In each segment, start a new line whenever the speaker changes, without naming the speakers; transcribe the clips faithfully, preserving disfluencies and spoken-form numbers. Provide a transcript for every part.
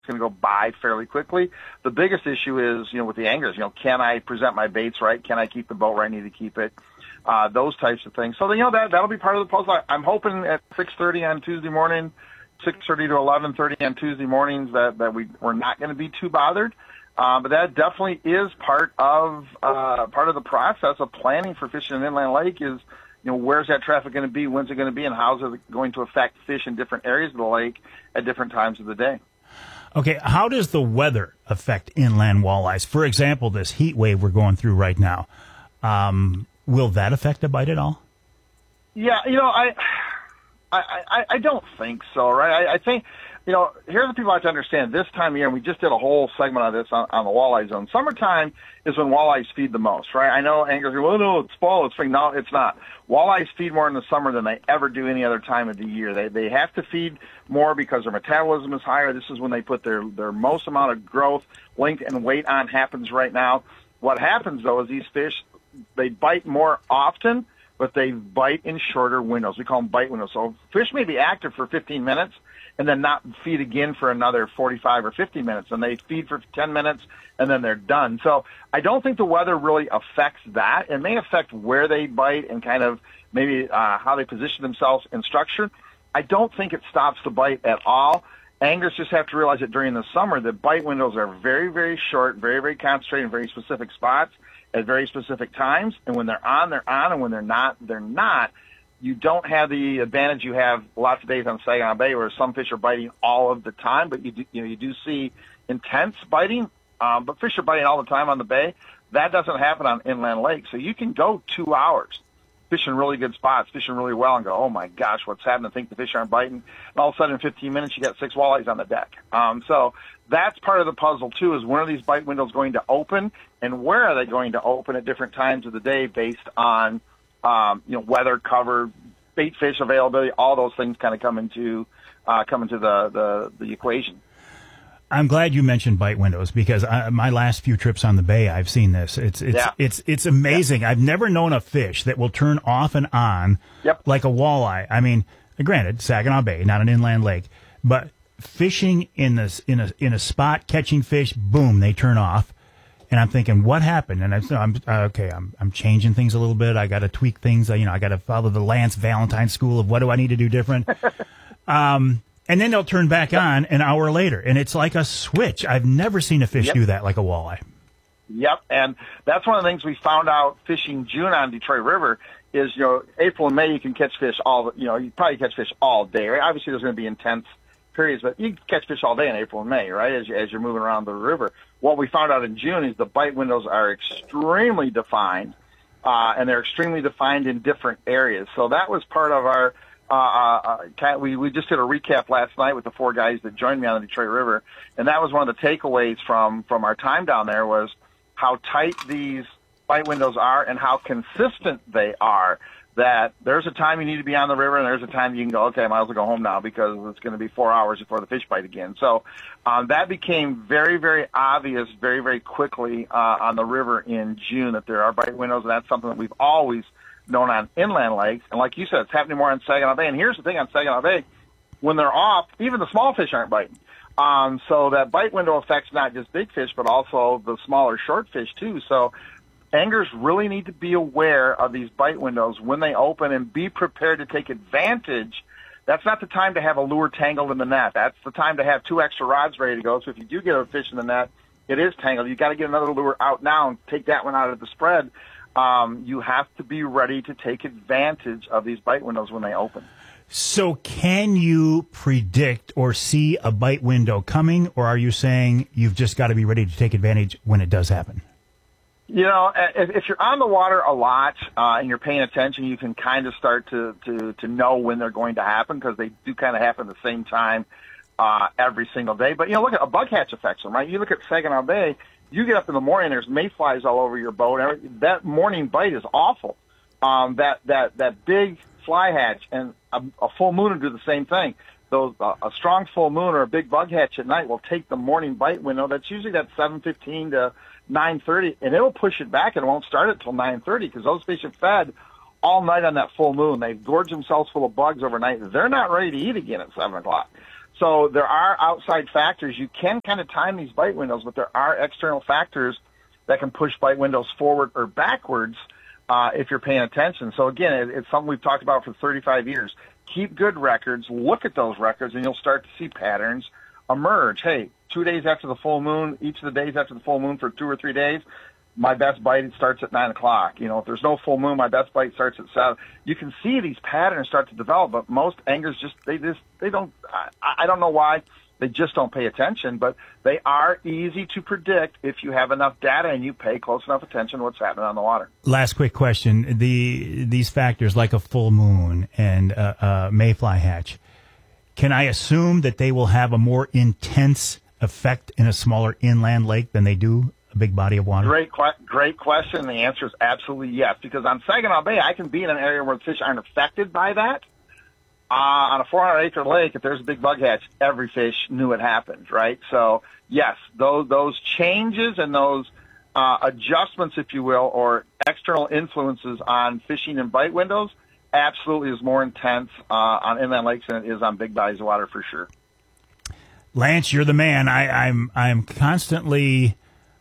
going to go by fairly quickly. The biggest issue is, you know, with the anglers, you know, can I present my baits right? Can I keep the boat where I need to keep it? Uh, those types of things. So, you know, that, that'll be part of the puzzle. I'm hoping at six thirty on Tuesday morning, six thirty to eleven thirty on Tuesday mornings that, that we, we're not going to be too bothered. Uh, but that definitely is part of, uh, part of the process of planning for fishing an inland lake is, you know, where's that traffic going to be? When's it going to be? And how's it going to affect fish in different areas of the lake at different times of the day?
Okay, how does the weather affect inland walleyes? For example, this heat wave we're going through right now, um, will that affect a bite at all?
Yeah, you know, I I, I, I don't think so, right? I, I think, you know, here's what people have to understand. This time of year, and we just did a whole segment on this on, on the walleye zone. Summertime is when walleyes feed the most, right? I know anglers go, well, no, it's fall, it's spring. No, it's not. Walleyes feed more in the summer than they ever do any other time of the year. They they have to feed more because their metabolism is higher. This is when they put their, their most amount of growth, length, and weight on happens right now. What happens, though, is these fish, they bite more often, but they bite in shorter windows. We call them bite windows. So fish may be active for fifteen minutes and then not feed again for another forty-five or fifty minutes. And they feed for ten minutes and then they're done. So I don't think the weather really affects that. It may affect where they bite and kind of maybe uh, how they position themselves in structure. I don't think it stops the bite at all. Anglers just have to realize that during the summer, the bite windows are very, very short, very, very concentrated in very specific spots at very specific times. And when they're on, they're on, and when they're not, they're not. You don't have the advantage you have lots of days on Saginaw Bay where some fish are biting all of the time, but you do, you know, you do see intense biting, um, but fish are biting all the time on the bay. That doesn't happen on inland lakes. So you can go two hours fishing really good spots, fishing really well, and go, oh my gosh, what's happening? I think the fish aren't biting. And all of a sudden in fifteen minutes, you got six walleyes on the deck. Um, so that's part of the puzzle too, is when are these bite windows going to open and where are they going to open at different times of the day based on, um, you know, weather, cover, bait fish availability, all those things kind of come into, uh, come into the, the, the equation.
I'm glad you mentioned bite windows because I, my last few trips on the bay, I've seen this. It's it's
yeah.
it's it's amazing. Yeah. I've never known a fish that will turn off and on
yep.
like a walleye. I mean, granted, Saginaw Bay, not an inland lake, but fishing in this in a in a spot, catching fish, boom, they turn off. And I'm thinking, what happened? And I'm, I'm okay. I'm I'm changing things a little bit. I got to tweak things. You know, I got to follow the Lance Valentine school of what do I need to do different. um. And then they'll turn back on an hour later, and it's like a switch. I've never seen a fish
yep.
do that like a walleye.
Yep, and that's one of the things we found out fishing June on Detroit River is, you know, April and May you can catch fish all, you know, you probably catch fish all day, right? Obviously there's going to be intense periods, but you can catch fish all day in April and May, right, as, you, as you're moving around the river. What we found out in June is the bite windows are extremely defined, uh, and they're extremely defined in different areas. So that was part of our Uh, uh, we, we just did a recap last night with the four guys that joined me on the Detroit River, and that was one of the takeaways from, from our time down there was how tight these bite windows are and how consistent they are, that there's a time you need to be on the river and there's a time you can go, okay, I might as well go home now because it's going to be four hours before the fish bite again. So um, that became very, very obvious very, very quickly uh, on the river in June that there are bite windows, and that's something that we've always known on inland lakes. And like you said, it's happening more on Saginaw Bay. And here's the thing on Saginaw Bay, when they're off, even the small fish aren't biting. Um, so that bite window affects not just big fish, but also the smaller short fish too. So anglers really need to be aware of these bite windows when they open and be prepared to take advantage. That's not the time to have a lure tangled in the net. That's the time to have two extra rods ready to go. So if you do get a fish in the net, it is tangled. You got to get another lure out now and take that one out of the spread. Um, you have to be ready to take advantage of these bite windows when they open.
So can you predict or see a bite window coming, or are you saying you've just got to be ready to take advantage when it does happen?
You know, if, if you're on the water a lot uh, and you're paying attention, you can kind of start to, to, to know when they're going to happen because they do kind of happen at the same time uh, every single day. But, you know, look at a bug hatch affects them, right? You look at Saginaw Bay, you get up in the morning, there's mayflies all over your boat. That morning bite is awful. Um, that, that, that big fly hatch and a, a full moon will do the same thing. Those, uh, a strong full moon or a big bug hatch at night will take the morning bite window. That's usually that seven fifteen to nine thirty, and it'll push it back and it won't start it till nine thirty because those fish have fed all night on that full moon. They've gorged themselves full of bugs overnight. They're not ready to eat again at seven o'clock. So there are outside factors. You can kind of time these bite windows, but there are external factors that can push bite windows forward or backwards uh, if you're paying attention. So again, it, it's something we've talked about for thirty-five years. Keep good records, look at those records, and you'll start to see patterns emerge. Hey, two days after the full moon, each of the days after the full moon for two or three days, my best bite starts at nine o'clock. You know, if there's no full moon, my best bite starts at seven. You can see these patterns start to develop, but most anglers just, they just, they don't, I, I don't know why. They just don't pay attention, but they are easy to predict if you have enough data and you pay close enough attention to what's happening on the water.
Last quick question. The These factors like a full moon and a, a mayfly hatch, can I assume that they will have a more intense effect in a smaller inland lake than they do a big body of water?
Great, great question. The answer is absolutely yes, because on Saginaw Bay, I can be in an area where the fish aren't affected by that. Uh, on a four hundred acre lake, if there's a big bug hatch, every fish knew it happened, right? So, yes, those, those changes and those uh, adjustments, if you will, or external influences on fishing and bite windows absolutely is more intense uh, on inland lakes than it is on big bodies of water for sure.
Lance, you're the man. I, I'm I'm constantly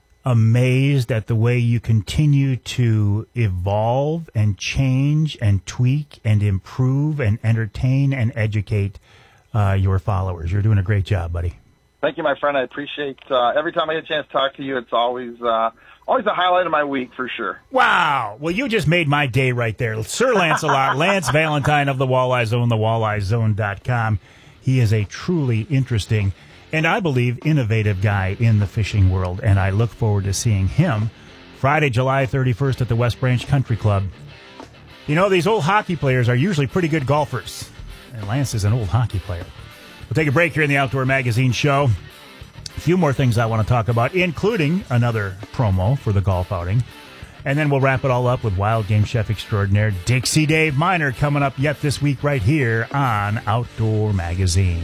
amazed at the way you continue to evolve and change and tweak and improve and entertain and educate uh, your followers. You're doing a great job, buddy.
Thank you, my friend. I appreciate uh, every time I get a chance to talk to you. It's always uh, always a highlight of my week for sure.
Wow. Well, you just made my day right there. Sir Lancelot, Lance Valentine of the Walleye Zone, the walleye zone dot com. He is a truly interesting and I believe innovative guy in the fishing world, and I look forward to seeing him Friday, July thirty-first at the West Branch Country Club. You know, these old hockey players are usually pretty good golfers, and Lance is an old hockey player. We'll take a break here in the Outdoor Magazine show. A few more things I want to talk about, including another promo for the golf outing. And then we'll wrap it all up with Wild Game Chef Extraordinaire Dixie Dave Miner coming up yet this week right here on Outdoor Magazine.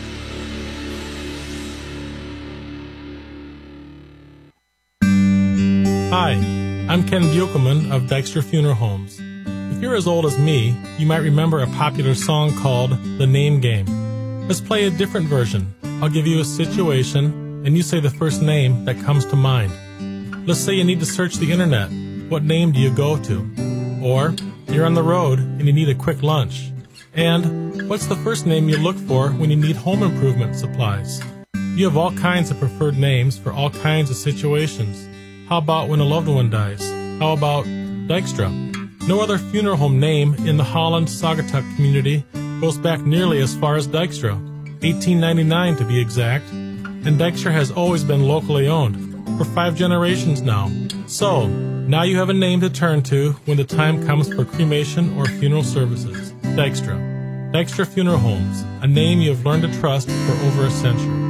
Hi, I'm Ken Buchelman of Dykstra Funeral Homes. If you're as old as me, you might remember a popular song called The Name Game. Let's play a different version. I'll give you a situation, and you say the first name that comes to mind. Let's say you need to search the internet. What name do you go to? Or you're on the road and you need a quick lunch. And what's the first name you look for when you need home improvement supplies? You have all kinds of preferred names for all kinds of situations. How about when a loved one dies? How about Dykstra? No other funeral home name in the Holland-Saugatuck community goes back nearly as far as Dykstra, eighteen ninety-nine to be exact, and Dykstra has always been locally owned, for five generations now. So, now you have a name to turn to when the time comes for cremation or funeral services. Dykstra. Dykstra Funeral Homes, a name you have learned to trust for over a century.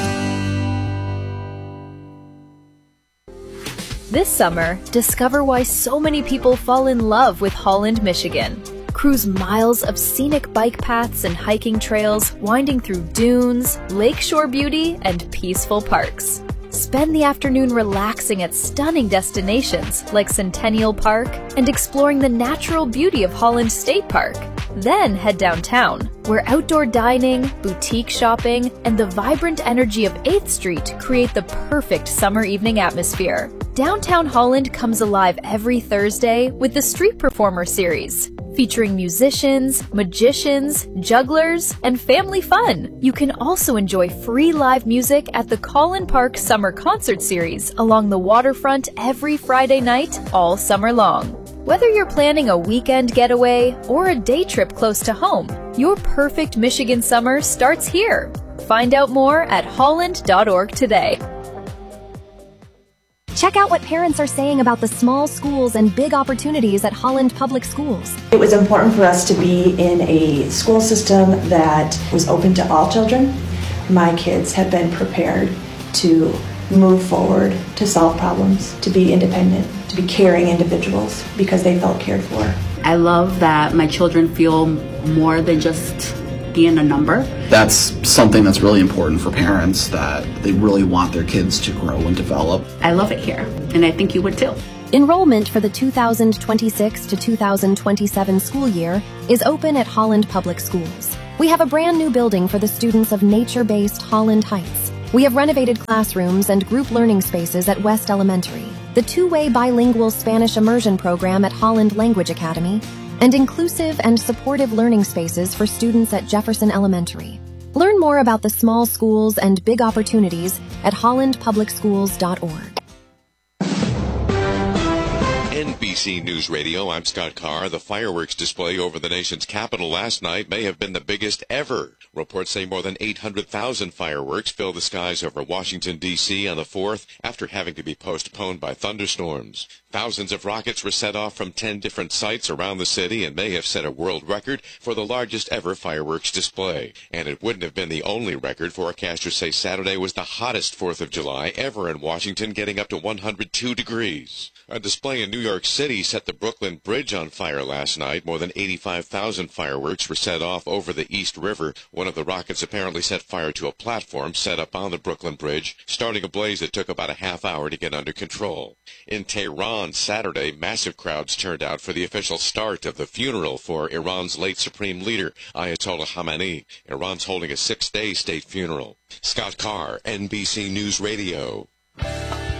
This summer, discover why so many people fall in love with Holland, Michigan. Cruise miles of scenic bike paths and hiking trails winding through dunes, lakeshore beauty, and peaceful parks. Spend the afternoon relaxing at stunning destinations like Centennial Park and exploring the natural beauty of Holland State Park. Then head downtown, where outdoor dining, boutique shopping, and the vibrant energy of eighth Street create the perfect summer evening atmosphere. Downtown Holland comes alive every Thursday with the Street Performer series, featuring musicians, magicians, jugglers, and family fun. You can also enjoy free live music at the Collin Park Summer Concert Series along the waterfront every Friday night, all summer long. Whether you're planning a weekend getaway or a day trip close to home, your perfect Michigan summer starts here. Find out more at holland dot org today.
Check out what parents are saying about the small schools and big opportunities at Holland Public Schools.
It was important for us to be in a school system that was open to all children. My kids have been prepared to move forward, to solve problems, to be independent, to be caring individuals because they felt cared for.
I love that my children feel more than just being a number.
That's something that's really important for parents, that they really want their kids to grow and develop.
I love it here, and I think you would too.
Enrollment for the two thousand twenty-six to two thousand twenty-seven school year is open at Holland Public Schools. We have a brand new building for the students of nature-based Holland Heights. We have renovated classrooms and group learning spaces at West Elementary, the two-way bilingual Spanish immersion program at Holland Language Academy, and inclusive and supportive learning spaces for students at Jefferson Elementary. Learn more about the small schools and big opportunities at holland public schools dot org.
N B C News Radio, I'm Scott Carr. The fireworks display over the nation's capital last night may have been the biggest ever. Reports say more than eight hundred thousand fireworks filled the skies over Washington, D C on the fourth after having to be postponed by thunderstorms. Thousands of rockets were set off from ten different sites around the city and may have set a world record for the largest ever fireworks display. And it wouldn't have been the only record. Forecasters say Saturday was the hottest fourth of July ever in Washington, getting up to one hundred two degrees. A display in New York City set the Brooklyn Bridge on fire last night. More than eighty-five thousand fireworks were set off over the East River. One of the rockets apparently set fire to a platform set up on the Brooklyn Bridge, starting a blaze that took about a half hour to get under control. In Tehran Saturday, massive crowds turned out for the official start of the funeral for Iran's late supreme leader, Ayatollah Khamenei. Iran's holding a six-day state funeral. Scott Carr, N B C News Radio.